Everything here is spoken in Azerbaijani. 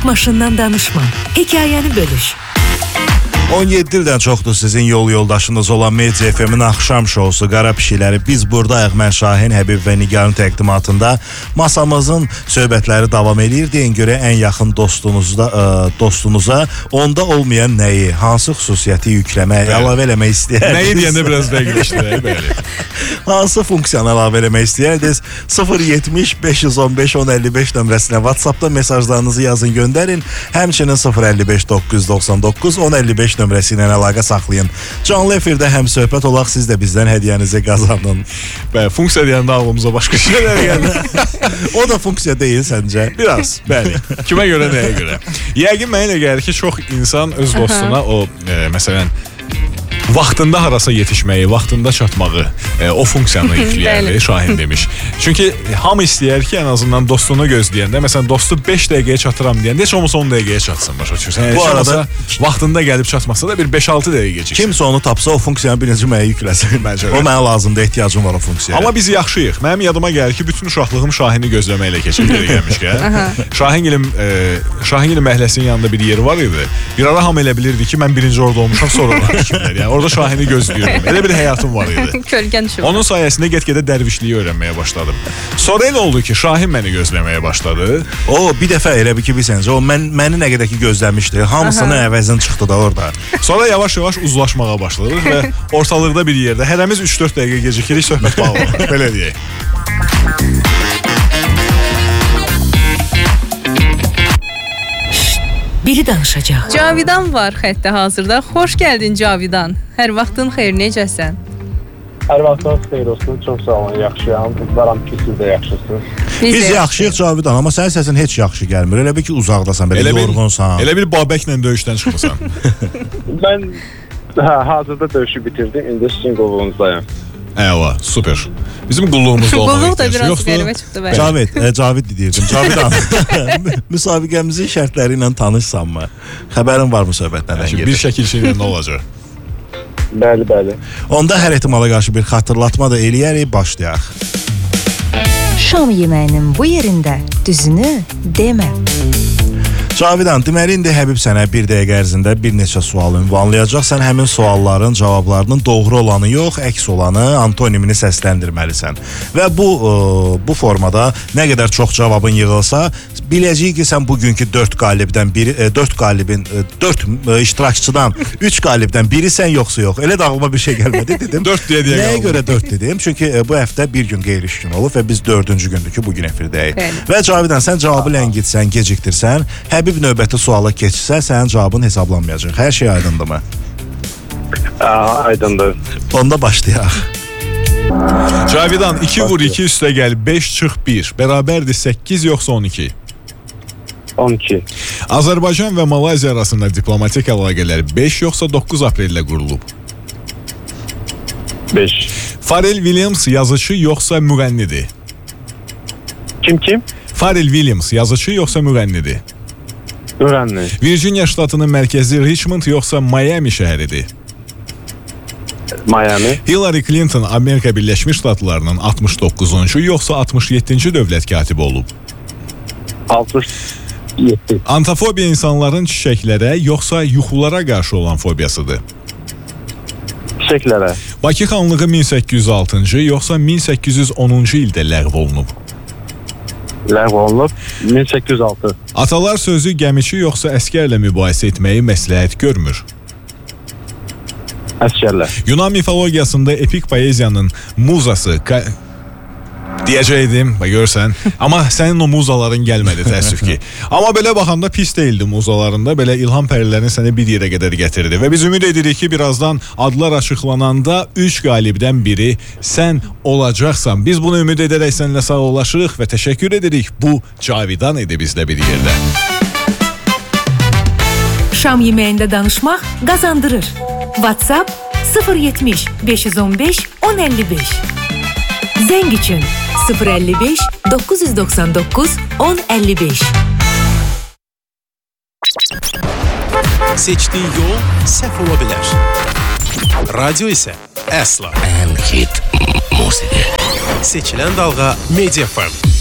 maşından danışma. Hekayəni bölüş. 17 ildən çoxdur sizin yol yoldaşınız olan Media FM-in axşam şousu Qara Pişikləri. Biz buradayıq. Mən Şahin, Həbib və Nigarın təqdimatında masamızın söhbətləri davam edir. Deyin görə ən yaxın dostunuza onda olmayan nəyi, hansı xüsusiyyəti yükləmək, əlavə eləmək istəyərdiniz? Nəyi deyəndə biraz dəqiqləşdir, bəli. Hansı funksiyanı əlavə eləmək istəyərdiniz? 070 515 1055 nömrəsinə WhatsApp-da mesajlarınızı yazın, göndərin. Həmçinin 055 999 1055 nömrəsi ilə əlaqə saxlayın. Canlı efirdə həm söhbət olaq, siz də bizdən hədiyyənizi qazanın. Bəli, funksiya deyəndə ağlımıza başqa şeylər gəldi. O da funksiya deyil səncə? Biraz, bəli. Kimə görə, nəyə görə? Yəqin mənə elə gəlir ki, çox insan öz dostuna o, məsələn, vaxtında harasa yetişməyi, vaxtında çatmağı, o funksiyanı yükləyərdi, Şahin demiş. Çünki hamı istəyər ki, ən azından dostunu gözləyəndə, məsələn, dostu 5 dəqiqəyə çatıram deyəndə, heç olmasa 10 dəqiqəyə çatsın, başa düşürsən. Bu arada vaxtında gəlib çatmasa da bir 5-6 dəqiqə geciksin. Kimsə onu tapsa, o funksiyanı birinci mənə yükləsin. O mənə lazımdır, ehtiyacım var o funksiyaya. Amma biz yaxşıyıq. Mənim yadıma gəlir ki, bütün uşaqlığım Şahini gözləməklə keçir, geri gəlmişkən. Şahin məhləsin yanında bir yeri var idi. Bir ara hamı elə bilirdi ki, mən birinci orada olmuşam, sonradan kimlər. Yəni orada Şahini gözləyirdim. Elə bir həyatım var idi. Onun sayəsində get-gedə dərvişliyi öyrənməyə başladım. Sonra elə oldu ki, Şahin məni gözləməyə başladı. O bir dəfə elə bir ki, bilsəncə, o məni nə qədər ki gözləmişdi. Hamısının əvəzini çıxdı da orada. Sonra yavaş-yavaş uzlaşmağa başladıq və ortalıqda bir yerdə hərəmiz 3-4 dəqiqə gecikirik, söhbət bağlanır. Belə deyək. Biri danışacaq. Cavidan var xəttə hazırda. Xoş gəldin Cavidan. Hər vaxtın xeyir, necəsən? Hər vaxtınız xeyir olsun. Çox sağ olun, yaxşıyam. Ümidvaram ki, siz də yaxşısınız. Biz yaxşıyıq Cavidan, amma sənin səsin heç yaxşı gəlmir. Elə bir ki, uzaqdasan, belə yorğunsan. Elə bir Babəklə döyüşdən çıxmısan. Mən hazırda döyüşü bitirdim. İndi sizin qulluğunuzdayım. Əla, super. Bizim qulluğumuzda olmaq Qulluq da biraz qəribə çıxdı bəli. Cavid deyirdim. Cavidan, müsabiqəmizin şərtləri ilə tanışsanmı? Xəbərin var mı söhbətlərdən gedir? Bir şəkil şeylə nə olacaq? Bəli. Onda hər ehtimala qarşı bir xatırlatma da eləyərək başlayaq. Şam yeməyinin bu yerində düzünü demə. Cavidan, deməli indi Həbib sənə bir dəqiqə ərzində bir neçə sual ünvanlayacaq. Sən həmin sualların cavablarının doğru olanı yox, əks olanı, antonimini səsləndirməlisən. Və bu formada nə qədər çox cavabın yığılsa, biləcəyik ki, sən bugünkü 4 iştirakçıdan 3 qalibdən birisən, yoxsa yox. Elə də ağlıma bir şey gəlmədi dedim. 4 deyə Nəyə görə 4 dedim? Çünki bu həftə bir gün qeyri-iş gün olub və biz 4-cü gündür ki, bugün efirdəyik. Və Cavidan, sən cavabıləngitsən, gecikdirsən, Həbib növbəti suala keçsə, sənin cavabın hesablanmayacaq. Hər şey aydındırmı? Aydındır. Onda başlayaq. Cavidan, 2 vur 2 üstə gəl 5 çıx 1. Bərabərdir 8 yoxsa 12? 12. Azərbaycan və Malayziya arasında diplomatik əlaqələr 5 yoxsa 9 apreldə qurulub? 5. Pharrell Williams yazıcı yoxsa müğənnidir? Kim? Pharrell Williams yazıcı yoxsa müğənnidir? Müğənni. Virginia ştatının mərkəzi Richmond yoxsa Miami şəhəridir? Miami. Hillary Clinton Amerika Birləşmiş Ştatlarının 69-cu yoxsa 67-ci dövlət katibi olub? 67. Antifobiya insanların çiçəklərə yoxsa yuxulara qarşı olan fobiyasıdır? Çiçəklərə. Bakı xanlığı 1806-cı yoxsa 1810-cu ildə ləğv olunub? Ləğv olunub 1806. Atalar sözü gəmiçi yoxsa əskərlə mübahisə etməyi məsləhət görmür? Əskərlə. Yunan mifologiyasında epik poeziyanın muzası deyəcəkdim, görürsən. Amma sənin o muzaların gəlmədi, təəssüf ki. Amma belə baxanda pis deyildi muzalarında. Belə ilham pərilərini səni bir yerə qədər gətirdi. Və biz ümid edirik ki, birazdan adlar açıqlananda 3 qalibdən biri sən olacaqsan. Biz bunu ümid edərək sənlə sağollaşırıq və təşəkkür edirik. Bu Cavidan idi bizlə bir yerdə. Şam yeməyində danışmaq qazandırır. WhatsApp 070 515 1055. Zəng üçün 055 999 1055. Seçdiyin yol səhv ola bilər. Radio isə əsla. Ən hit musiqi. Seçilən dalğa Media FM.